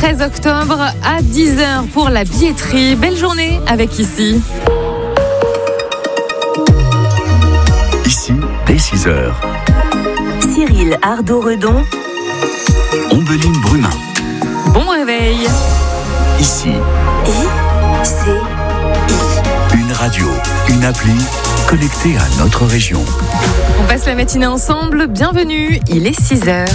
13 octobre à 10h pour la billetterie. Belle journée avec Ici. Ici, dès 6h. Cyril Ardo-Redon. Ombeline Brumin. Bon réveil. Ici. ICI. Une radio, une appli connectée à notre région. On passe la matinée ensemble. Bienvenue, il est 6h.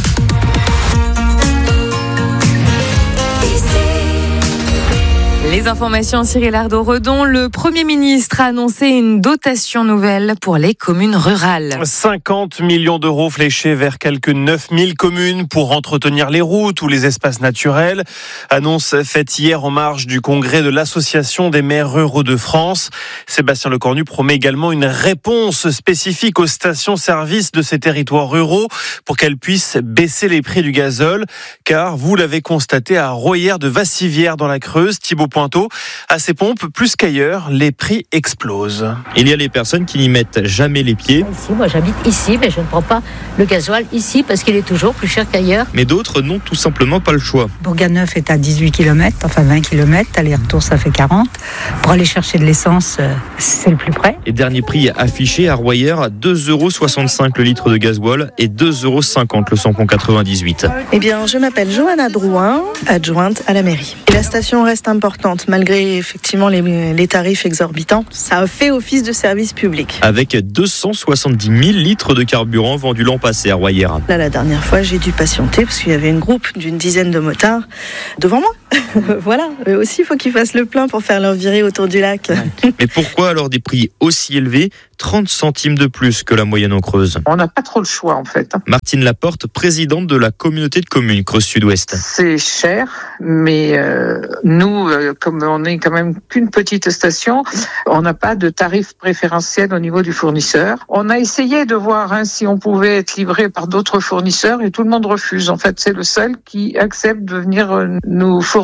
Les informations, Cyril Ardo-Redon. Le Premier ministre a annoncé une dotation nouvelle pour les communes rurales. 50 millions d'euros fléchés vers quelques 9000 communes pour entretenir les routes ou les espaces naturels. Annonce faite hier en marge du congrès de l'Association des maires ruraux de France. Sébastien Lecornu promet également une réponse spécifique aux stations-service de ces territoires ruraux pour qu'elles puissent baisser les prix du gazole. Car, vous l'avez constaté, à Royères de Vassivière dans la Creuse, Thibaut Pointeau, à ces pompes, plus qu'ailleurs, les prix explosent. Il y a les personnes qui n'y mettent jamais les pieds. Ici, moi j'habite ici, mais je ne prends pas le gasoil ici parce qu'il est toujours plus cher qu'ailleurs. Mais d'autres n'ont tout simplement pas le choix. Bourganeuf est à 18 km, enfin 20 km, aller-retour ça fait 40. Pour aller chercher de l'essence, c'est le plus près. Et dernier prix affiché à Royères, 2,65 € le litre de gasoil et 2,50 € le samplon 98. Eh bien, je m'appelle Johanna Drouin, adjointe à la mairie. Et la station reste importante, malgré effectivement les tarifs exorbitants. Ça a fait office de service public. Avec 270 000 litres de carburant vendus l'an passé à Royères. Là, la dernière fois, j'ai dû patienter parce qu'il y avait une groupe d'une dizaine de motards devant moi. Voilà, eux aussi, il faut qu'ils fassent le plein pour faire leur virée autour du lac. Mais pourquoi alors des prix aussi élevés, 30 centimes de plus que la moyenne en Creuse? On n'a pas trop le choix en fait. Martine Laporte, présidente de la communauté de communes Creuse Sud-Ouest. C'est cher, mais nous, comme on n'est quand même qu'une petite station, on n'a pas de tarif préférentiel au niveau du fournisseur. On a essayé de voir si on pouvait être livré par d'autres fournisseurs et tout le monde refuse. En fait, c'est le seul qui accepte de venir nous fournir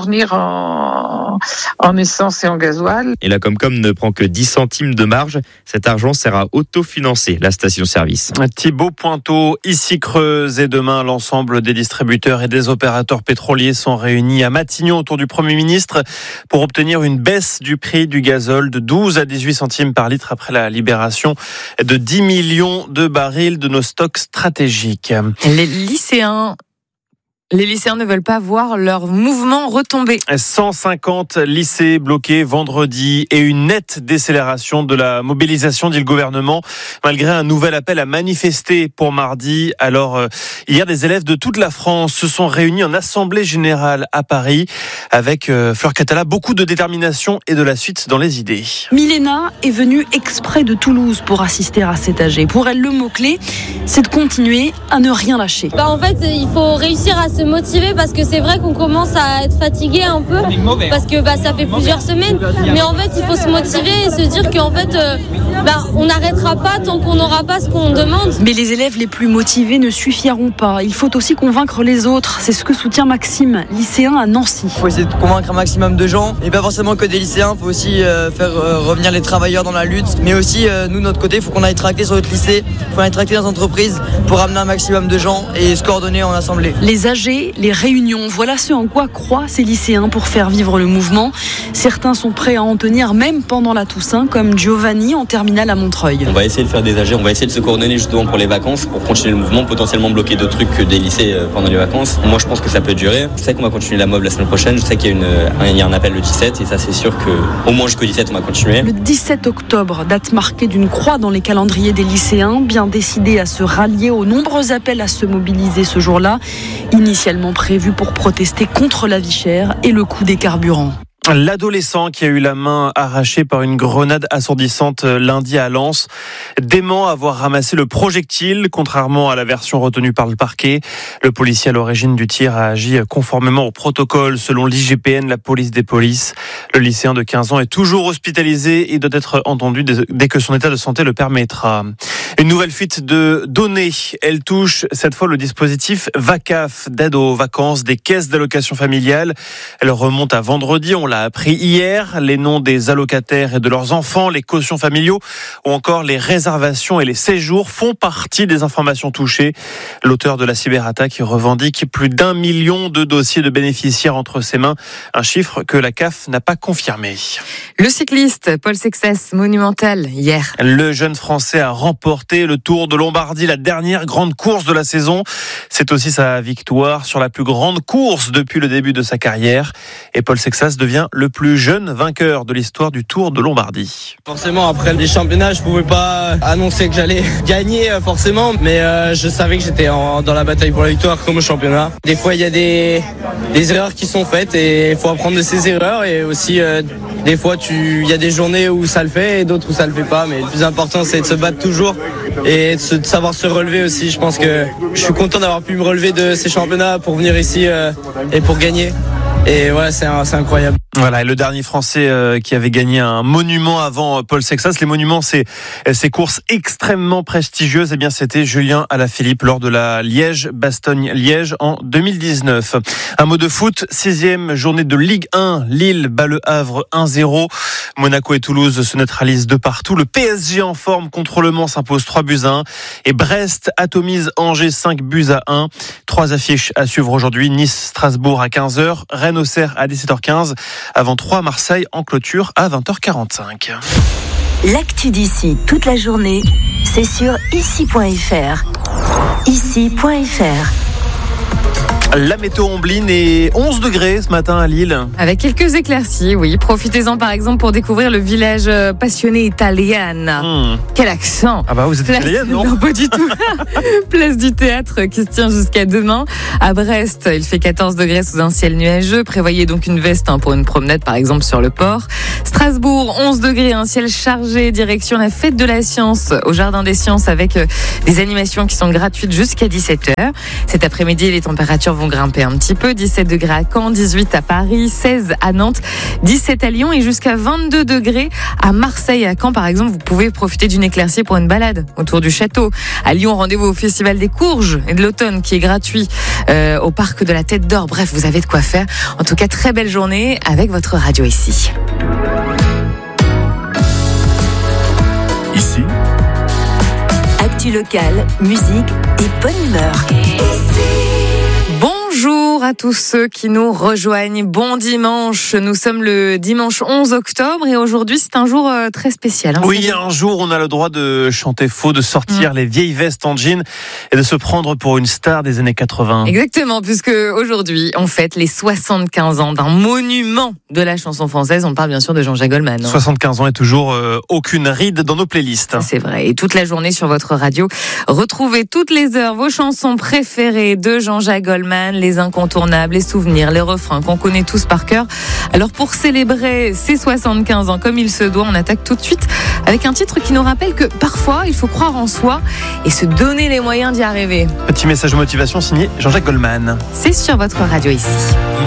en essence et en gasoil. Et la Comcom ne prend que 10 centimes de marge. Cet argent sert à autofinancer la station-service. Thibaut Pointeau, ici Creuse, et demain, l'ensemble des distributeurs et des opérateurs pétroliers sont réunis à Matignon autour du Premier ministre pour obtenir une baisse du prix du gazole de 12 à 18 centimes par litre après la libération de 10 millions de barils de nos stocks stratégiques. Les lycéens ne veulent pas voir leur mouvement retomber. 150 lycées bloqués vendredi et une nette décélération de la mobilisation, dit le gouvernement, malgré un nouvel appel à manifester pour mardi. Alors, hier, des élèves de toute la France se sont réunis en assemblée générale à Paris avec Fleur Catala, beaucoup de détermination et de la suite dans les idées. Milena est venue exprès de Toulouse pour assister à cet AG. Pour elle, le mot-clé, c'est de continuer à ne rien lâcher. En fait, il faut réussir à se motiver parce que c'est vrai qu'on commence à être fatigué un peu parce que ça fait plusieurs semaines, mais en fait il faut se motiver et se dire qu'en fait on n'arrêtera pas tant qu'on n'aura pas ce qu'on demande. Mais les élèves les plus motivés ne suffiront pas, il faut aussi convaincre les autres, c'est ce que soutient Maxime, lycéen à Nancy. Il faut essayer de convaincre un maximum de gens et pas forcément que des lycéens, il faut aussi faire revenir les travailleurs dans la lutte, mais aussi nous de notre côté il faut qu'on aille tracter sur notre lycée, il faut aller tracter dans les entreprises pour amener un maximum de gens et se coordonner en assemblée. Les AG, les réunions, voilà ce en quoi croient ces lycéens pour faire vivre le mouvement. Certains sont prêts à en tenir même pendant la Toussaint, comme Giovanni en terminale à Montreuil. On va essayer de faire des AG, on va essayer de se coordonner justement pour les vacances, pour continuer le mouvement, potentiellement bloquer d'autres trucs que des lycées pendant les vacances. Moi je pense que ça peut durer. Je sais qu'on va continuer la MOB la semaine prochaine, je sais qu'il y a un appel le 17 et ça c'est sûr qu'au moins jusqu'au 17 on va continuer. Le 17 octobre, date marquée d'une croix dans les calendriers des lycéens, bien décidés à se rallier aux nombreux appels à se mobiliser ce jour-là, initialement prévu pour protester contre la vie chère et le coût des carburants. L'adolescent qui a eu la main arrachée par une grenade assourdissante lundi à Lens dément avoir ramassé le projectile, contrairement à la version retenue par le parquet. Le policier à l'origine du tir a agi conformément au protocole selon l'IGPN, la police des polices. Le lycéen de 15 ans est toujours hospitalisé et doit être entendu dès que son état de santé le permettra. Une nouvelle fuite de données. Elle touche cette fois le dispositif VACAF d'aide aux vacances des caisses d'allocation familiale. Elle remonte à vendredi, on l'a l'a appris hier. Les noms des allocataires et de leurs enfants, les quotients familiaux ou encore les réservations et les séjours font partie des informations touchées. L'auteur de la cyberattaque revendique plus d'1 million de dossiers de bénéficiaires entre ses mains, un chiffre que la CAF n'a pas confirmé. Le cycliste Paul Sexas, monumental hier. Le jeune Français a remporté le Tour de Lombardie, la dernière grande course de la saison. C'est aussi sa victoire sur la plus grande course depuis le début de sa carrière. Et Paul Sexas devient le plus jeune vainqueur de l'histoire du Tour de Lombardie. Forcément, après les championnats, je pouvais pas annoncer que j'allais gagner forcément, mais je savais que j'étais dans la bataille pour la victoire comme au championnat. Des fois, il y a des erreurs qui sont faites et il faut apprendre de ces erreurs, et aussi des fois, il y a des journées où ça le fait et d'autres où ça le fait pas, mais le plus important, c'est de se battre toujours et de savoir se relever aussi. Je pense que je suis content d'avoir pu me relever de ces championnats pour venir ici et pour gagner. Et ouais, c'est incroyable. Voilà, et le dernier Français qui avait gagné un monument avant Paul Sexas. Les monuments, c'est ces courses extrêmement prestigieuses. Eh bien, c'était Julien Alaphilippe lors de la Liège-Bastogne-Liège en 2019. Un mot de foot, 6e journée de Ligue 1. Lille bat le Havre 1-0. Monaco et Toulouse se neutralisent de partout. Le PSG en forme contre le Mans s'impose 3-1. Et Brest atomise Angers 5-1. 3 affiches à suivre aujourd'hui. Nice-Strasbourg à 15h. Rennes-Auxerre à 17h15. Avant 3 Marseille en clôture à 20h45. L'actu d'ici toute la journée, c'est sur ici.fr. Ici.fr. La météo Ombline est 11 degrés ce matin à Lille. Avec quelques éclaircies, oui. Profitez-en par exemple pour découvrir le village passionné italien. Quel accent! Ah bah vous êtes italienne, non? Non, pas du tout. Place du Théâtre qui se tient jusqu'à demain. À Brest, il fait 14 degrés sous un ciel nuageux. Prévoyez donc une veste pour une promenade par exemple sur le port. Strasbourg, 11 degrés, un ciel chargé, direction la fête de la science au Jardin des Sciences avec des animations qui sont gratuites jusqu'à 17h. Cet après-midi, les températures vont grimper un petit peu. 17 degrés à Caen, 18 à Paris, 16 à Nantes, 17 à Lyon et jusqu'à 22 degrés à Marseille. À Caen, par exemple, vous pouvez profiter d'une éclaircie pour une balade autour du château. À Lyon, rendez-vous au Festival des Courges et de l'Automne qui est gratuit au parc de la Tête d'Or. Bref, vous avez de quoi faire. En tout cas, très belle journée avec votre radio ici. Ici. Actu locale, musique et bonne humeur. Bonjour à tous ceux qui nous rejoignent. Bon dimanche. Nous sommes le dimanche 11 octobre et aujourd'hui c'est un jour très spécial. Oui, un jour on a le droit de chanter faux, de sortir les vieilles vestes en jean et de se prendre pour une star des années 80. Exactement, puisque aujourd'hui on fête les 75 ans d'un monument de la chanson française. On parle bien sûr de Jean-Jacques Goldman. 75 ans et toujours aucune ride dans nos playlists. C'est vrai. Et toute la journée sur votre radio, retrouvez toutes les heures vos chansons préférées de Jean-Jacques Goldman, les incontournables, les souvenirs, les refrains qu'on connaît tous par cœur. Alors pour célébrer ces 75 ans comme il se doit, on attaque tout de suite avec un titre qui nous rappelle que parfois il faut croire en soi et se donner les moyens d'y arriver. Petit message de motivation signé Jean-Jacques Goldman. C'est sur votre radio ici.